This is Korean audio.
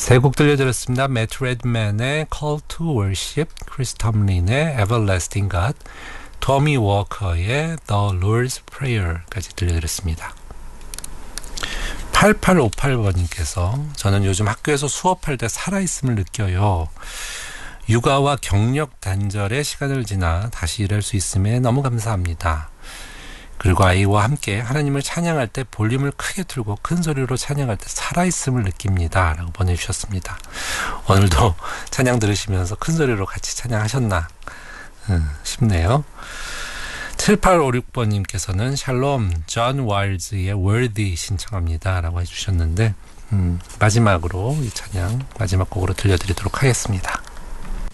세 곡 들려드렸습니다. 매트 레드맨의 Call to Worship, 크리스 텀린의 Everlasting God, 토미 워커의 The Lord's Prayer까지 들려드렸습니다. 8858번님께서 저는 요즘 학교에서 수업할 때 살아있음을 느껴요. 육아와 경력 단절의 시간을 지나 다시 일할 수 있음에 너무 감사합니다. 그리고 아이와 함께 하나님을 찬양할 때 볼륨을 크게 틀고 큰 소리로 찬양할 때 살아있음을 느낍니다. 라고 보내주셨습니다. 오늘도 찬양 들으시면서 큰 소리로 같이 찬양하셨나 싶네요. 7856번님께서는 샬롬, 존 와일즈의 Worthy 신청합니다. 라고 해주셨는데 마지막으로 이 찬양 마지막 곡으로 들려드리도록 하겠습니다.